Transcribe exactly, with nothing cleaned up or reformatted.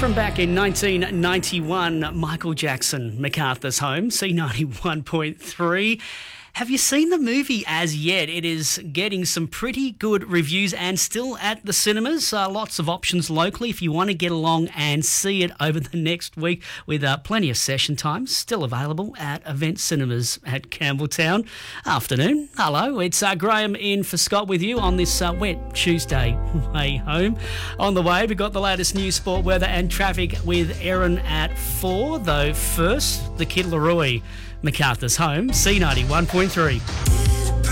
From back in nineteen ninety-one, Michael Jackson, MacArthur's Home, C ninety-one point three. Have you seen the movie as yet? It is getting some pretty good reviews and still at the cinemas. Uh, lots of options locally if you want to get along and see it over the next week with uh, plenty of session times. Still available at Event Cinemas at Campbelltown. Afternoon. Hello, it's uh, Graham in for Scott with you on this uh, wet Tuesday way home. On the way, we've got the latest news, sport, weather and traffic with Erin at four. Though first, the Kid Laroi, MacArthur's Home, C ninety-one point three.